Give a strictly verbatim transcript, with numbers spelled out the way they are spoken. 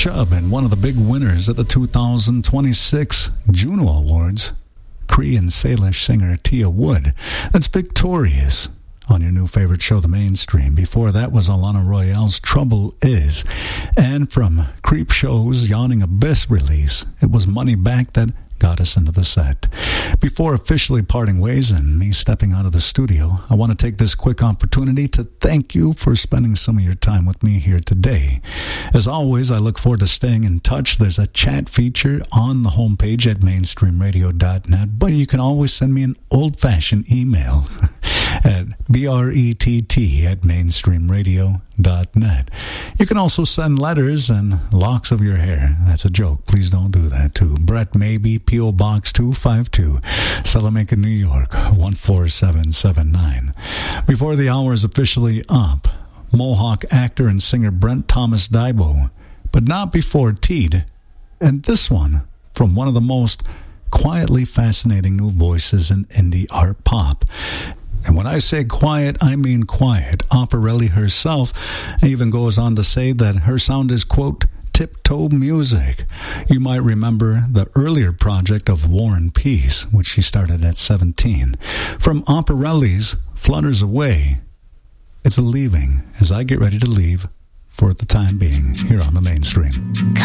Chubb and one of the big winners at the two thousand twenty-six Juno Awards, Cree and Salish singer Tia Wood. That's Victorious on your new favorite show, The Mainstream. Before that was Alana Royale's Trouble Is. And from Creep Show's Yawning Abyss release, it was Money Back that got us into the set. Before officially parting ways and me stepping out of the studio, I want to take this quick opportunity to thank you for spending some of your time with me here today. As always, I look forward to staying in touch. There's a chat feature on the homepage at mainstream radio dot net, but you can always send me an old-fashioned email at brett at mainstream radio dot net. You can also send letters and locks of your hair. That's a joke. Please don't do that to Brett Maybe, P O. Box two five two, Salamanca, New York, one four seven seven nine. Before the hour is officially up, Mohawk actor and singer Brent Thomas Daibo, but not before Teed. And this one from one of the most quietly fascinating new voices in indie art pop. And when I say quiet, I mean quiet. Operelli herself even goes on to say that her sound is, quote, tiptoe music. You might remember the earlier project of War and Peace, which she started at seventeen. From Operelli's Flutters Away, it's a leaving as I get ready to leave for the time being here on The Mainstream.